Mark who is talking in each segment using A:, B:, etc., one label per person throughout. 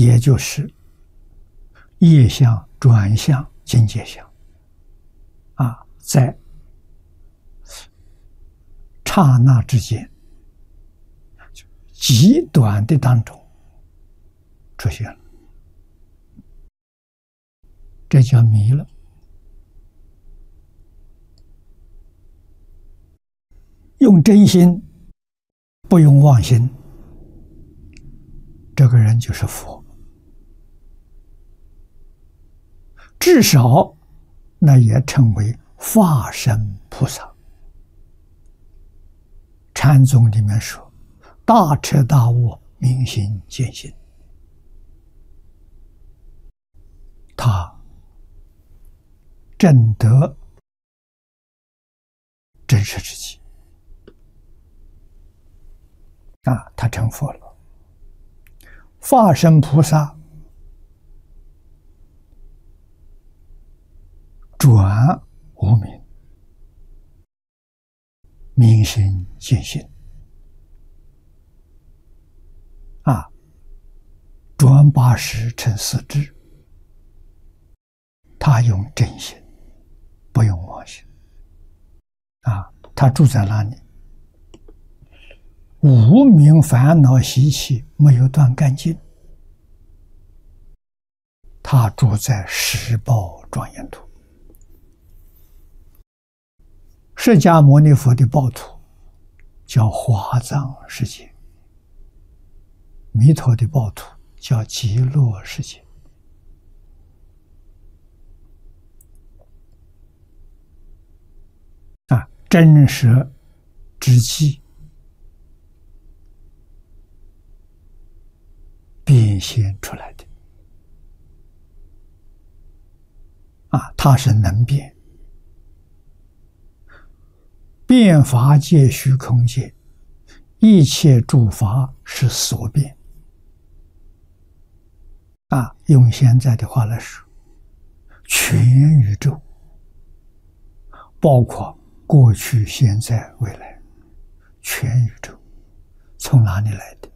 A: 也就是业相转向境界相在刹那之间，极短的当中出现了，这叫迷了。用真心，不用妄心，这个人就是佛。至少，那也称为化身菩萨。禅宗里面说：“大彻大悟，明心见性。”他证得真实之际他成佛了。化身菩萨转无明，明心见性转八识成四智，他用真心，不用妄心他住在哪里？无明烦恼习气没有断干净，他住在十报庄严土。释迦牟尼佛的报土叫华藏世界，弥陀的报土叫极乐世界。真实之际变现出来的它是能变，变法界虚空界，一切诸法是所变用现在的话来说，全宇宙包括过去、现在、未来，全宇宙从哪里来的？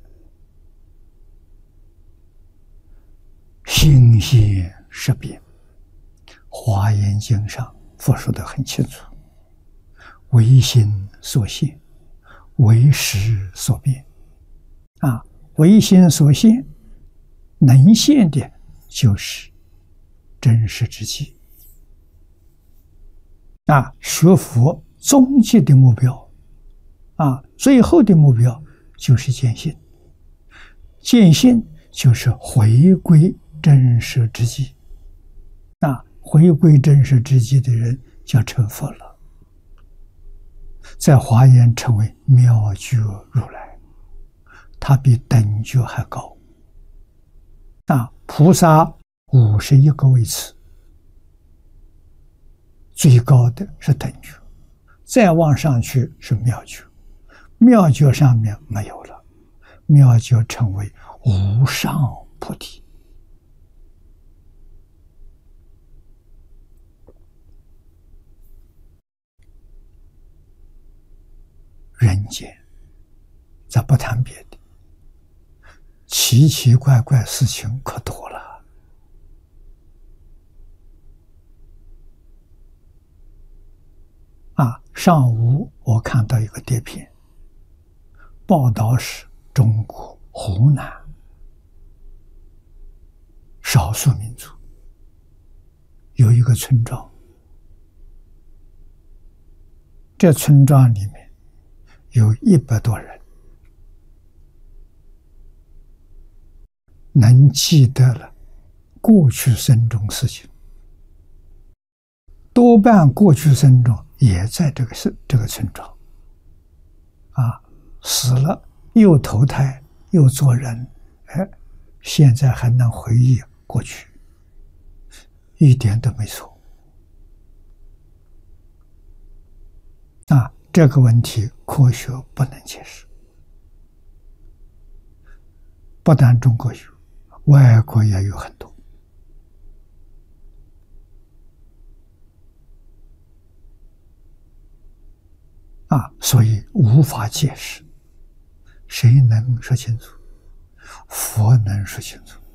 A: 心现识变，华严经上佛说得很清楚，唯心所现，唯识所变唯心所现，能现的就是真实之际学佛终极的目标最后的目标就是见性。见性就是回归真实之际回归真实之际的人叫成佛了，在华严称为妙觉如来，他比等觉还高菩萨51个位次，最高的是等觉，再往上去是妙觉，妙觉上面没有了，妙觉称为无上菩提。人间咱不谈别的，奇奇怪怪事情可多了上午我看到一个碟片，报道是中国湖南少数民族有一个村庄，这村庄里面有100多人能记得了过去生中事情，多半过去生中也在这个村庄死了又投胎又做人，现在还能回忆过去，一点都没错这个问题科学不能解释，不但中国有，外国也有很多所以无法解释。谁能说清楚？佛能说清楚。